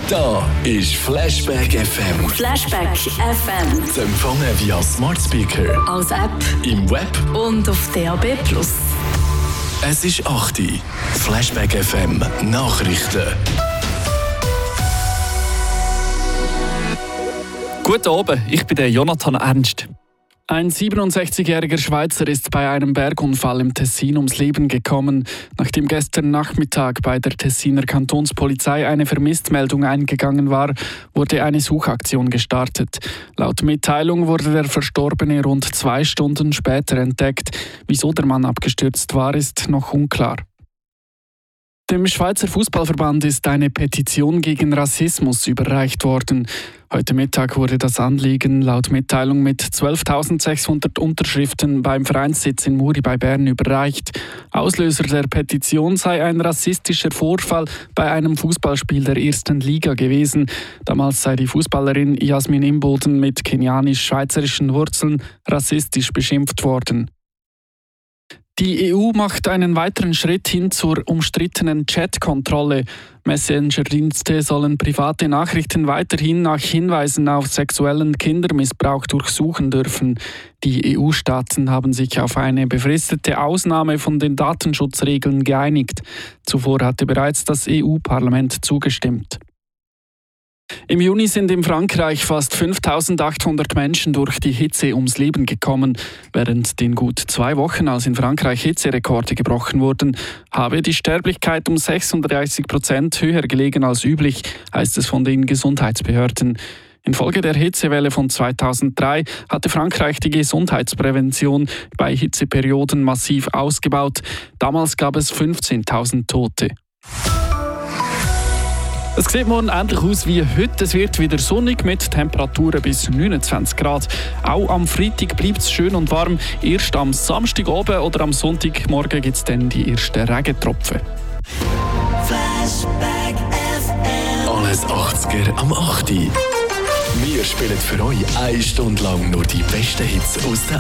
Da ist Flashback FM. Flashback FM. Zu empfangen via Smart Speaker, Als App im Web. und auf DAB+. Es ist 8 Uhr. Flashback FM Nachrichten. Guten Abend, ich bin der Jonathan Ernst. Ein 67-jähriger Schweizer ist bei einem Bergunfall im Tessin ums Leben gekommen. Nachdem gestern Nachmittag bei der Tessiner Kantonspolizei eine Vermisstmeldung eingegangen war, wurde eine Suchaktion gestartet. Laut Mitteilung wurde der Verstorbene rund 2 Stunden später entdeckt. Wieso der Mann abgestürzt war, ist noch unklar. Dem Schweizer Fußballverband ist eine Petition gegen Rassismus überreicht worden. Heute Mittag wurde das Anliegen laut Mitteilung mit 12.600 Unterschriften beim Vereinssitz in Muri bei Bern überreicht. Auslöser der Petition sei ein rassistischer Vorfall bei einem Fußballspiel der 1. Liga gewesen. Damals sei die Fußballerin Jasmin Imboden mit kenianisch-schweizerischen Wurzeln rassistisch beschimpft worden. Die EU macht einen weiteren Schritt hin zur umstrittenen Chat-Kontrolle. Messenger-Dienste sollen private Nachrichten weiterhin nach Hinweisen auf sexuellen Kindermissbrauch durchsuchen dürfen. Die EU-Staaten haben sich auf eine befristete Ausnahme von den Datenschutzregeln geeinigt. Zuvor hatte bereits das EU-Parlament zugestimmt. Im Juni sind in Frankreich fast 5.800 Menschen durch die Hitze ums Leben gekommen. Während den gut 2 Wochen, als in Frankreich Hitzerekorde gebrochen wurden, habe die Sterblichkeit um 36% höher gelegen als üblich, heißt es von den Gesundheitsbehörden. Infolge der Hitzewelle von 2003 hatte Frankreich die Gesundheitsprävention bei Hitzeperioden massiv ausgebaut. Damals gab es 15.000 Tote. Es sieht morgen ähnlich aus wie heute. Es wird wieder sonnig mit Temperaturen bis 29 Grad. Auch am Freitag bleibt es schön und warm. Erst am Samstag oben oder am Sonntagmorgen gibt es dann die ersten Regentropfen. Flashback FM. Alles 80er am 8 Uhr. Wir spielen für euch 1 Stunde lang nur die besten Hits aus den